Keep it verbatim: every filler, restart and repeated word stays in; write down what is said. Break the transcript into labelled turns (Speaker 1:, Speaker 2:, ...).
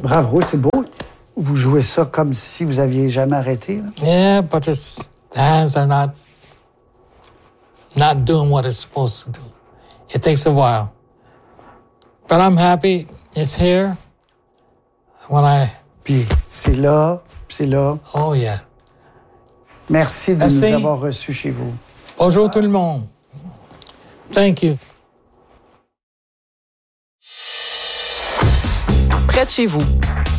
Speaker 1: Bravo, c'est beau. Vous jouez ça comme si vous aviez jamais arrêté. Là.
Speaker 2: Yeah, but it's, the hands are not, not doing what it's supposed to do. It takes a while. But I'm happy it's here. When I...
Speaker 1: Puis c'est là, puis c'est là.
Speaker 2: Oh, yeah.
Speaker 1: Merci de
Speaker 2: Merci.
Speaker 1: nous avoir reçus chez vous.
Speaker 2: Bonjour tout le monde. Thank you.
Speaker 3: Près de chez vous,